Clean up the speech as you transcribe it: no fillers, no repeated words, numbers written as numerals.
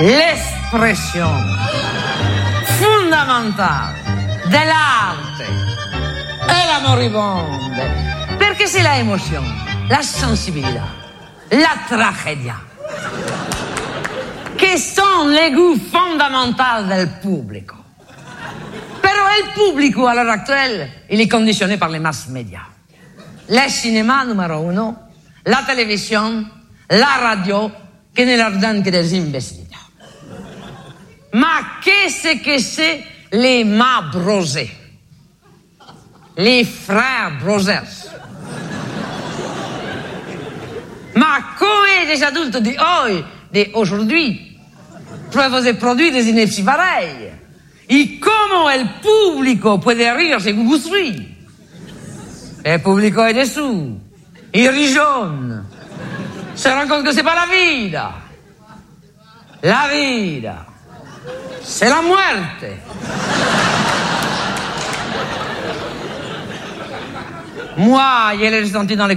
l'espressione fondamentale dell'arte è la moribonde, perché c'est la emozione, la sensibilità, la tragedia che sono les goûts fondamentaux del pubblico. Però il pubblico all'ora attuale il est conditionné par les mass media. Le cinéma numero uno, la televisione, la radio, che ne leur donne que des imbécilités. Ma qu'est-ce que c'est les Ma Brosé? Les frères Brothers? Ma come des adultes d'aujourd'hui peuvent produire des inerties pareilles? Et comment el público puede rire según construit? El público est dessous. Il rigionne. Se rend compte que c'est pas la vida. La vida. C'est la muerte. Moi, je l'ai ressenti dans les